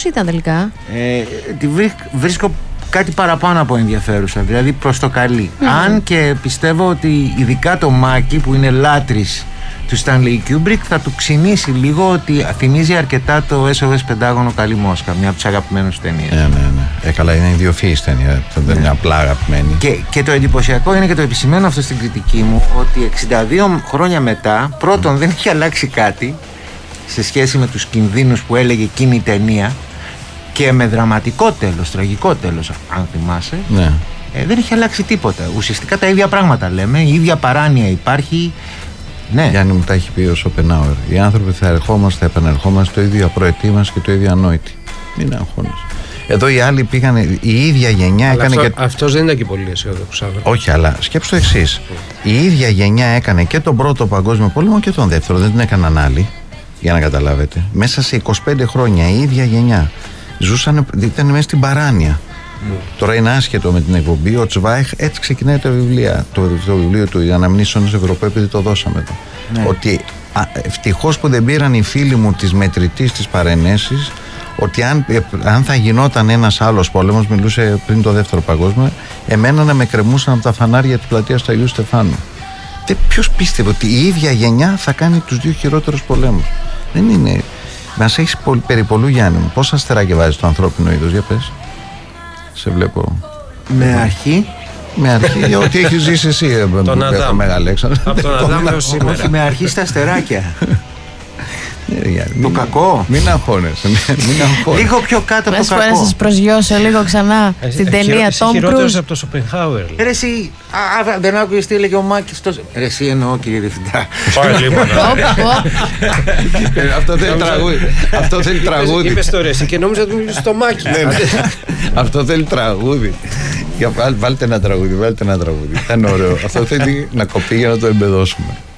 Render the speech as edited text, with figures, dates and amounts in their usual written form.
ήταν τελικά? Τη βρίσκω κάτι παραπάνω από ενδιαφέρουσα, δηλαδή προς το καλή. Αν και πιστεύω ότι ειδικά το Μάκη, που είναι λάτρης του Stanley Kubrick, θα του ξυνήσει λίγο ότι θυμίζει αρκετά το SOS Πεντάγωνο Καλή Μόσχα, μια από τις αγαπημένες ταινίες. Ναι. Καλά, είναι ιδιοφυής ταινία, δεν είναι απλά αγαπημένη. Και το εντυπωσιακό είναι, και το επισημαίνω αυτό στην κριτική μου, ότι 62 χρόνια μετά, πρώτον δεν έχει αλλάξει κάτι σε σχέση με τους κινδύνους που έλεγε εκείνη η ταινία, και με δραματικό τέλος, τραγικό τέλος, αν θυμάσαι. Ναι. Δεν έχει αλλάξει τίποτα. Ουσιαστικά τα ίδια πράγματα λέμε, η ίδια παράνοια υπάρχει. Ναι. Γιάννη, μου τα έχει πει ο Σοπενάουερ. Οι άνθρωποι θα ερχόμαστε, θα επανερχόμαστε το ίδιο απροετοί μας και το ίδιο ανόητοι. Μην αγχώνεσαι. Εδώ οι άλλοι πήγαν, η ίδια γενιά αλλά έκανε. Αυτός δεν ήταν και πολύ αισιόδοξος. Όχι, αλλά σκέψου το εξής. Η ίδια γενιά έκανε και τον Πρώτο Παγκόσμιο Πόλεμο και τον Δεύτερο. Δεν την έκαναν άλλοι. Για να καταλάβετε. Μέσα σε 25 χρόνια η ίδια γενιά ζούσαν, ήταν μέσα στην παράνοια. Τώρα είναι άσχετο με την εκπομπή. Ο Τσβάιχ έτσι ξεκινάει τα βιβλία. Το βιβλίο του «Οι Αναμνήσεις ενός Ευρωπαίου», επειδή το δώσαμε εδώ. Ναι. Ότι ευτυχώς που δεν πήραν οι φίλοι μου της μετρητής της παρενέσεις, ότι αν θα γινόταν ένας άλλος πόλεμος, μιλούσε πριν το Δεύτερο Παγκόσμιο, εμένα να με κρεμούσαν από τα φανάρια της πλατείας του Αγίου Στεφάνου. Ποιος πίστευε ότι η ίδια γενιά θα κάνει τους δύο χειρότερους πολέμους? Δεν είναι. Μας έχεις περιπολού, Γιάννη μου. Πόσα αστεράκια βάζεις το ανθρώπινο είδος, για πες. Σε βλέπω. Με αρχή. Ό,τι έχεις ζήσει εσύ, τον Αδάμ. Από τον Αδάμ έως σήμερα. Όχι, με αρχή στα αστεράκια. Το κακό. Μην αγχώνεσαι. Λίγο πιο κάτω από το κακό. Να σας προσγειώσω λίγο ξανά στην ταινία Tom Cruise. Χειρότερος από το Σοπενχάουερ. Ρε εσύ, δεν άκουγες τι έλεγε ο Μάκης τόσο. Ρε εσύ εννοώ, κύριε Διευθυντά. Πάλι λίγο. Αυτό θέλει τραγούδι. Είπες το ρε εσύ και νόμιζα ότι μιλούσε στο Μάκη. Αυτό θέλει τραγούδι. Βάλτε ένα τραγούδι. Ήταν ωραίο. Αυτό θέλει να κοπεί για να το εμπεδώσουμε.